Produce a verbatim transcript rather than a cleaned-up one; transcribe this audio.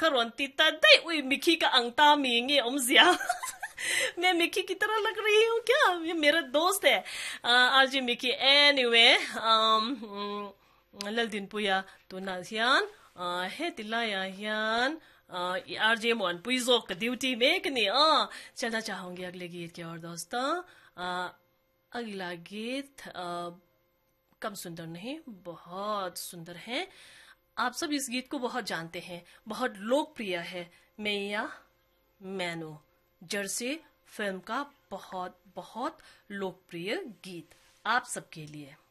रोनती तदे उई मिकी का अंगता मिंगे ओमजिया मैं मिकी की तरह लग रही हूँ क्या? ये मेरा दोस्त है आरजे मिकी। एनीवे ललदिन पुया तो नासियान है तिलाया यान आरजे मोन पुइजो का ड्यूटी में कि नहीं चलना चाहूंगी अगले गीत की और दोस्तों। अगला गीत कम सुंदर नहीं, बहुत सुंदर है। आप सब इस गीत को बहुत जानते हैं, बहुत लोकप्रिय है। मैया मैनू जर्सी फिल्म का बहुत बहुत लोकप्रिय गीत आप सबके लिए।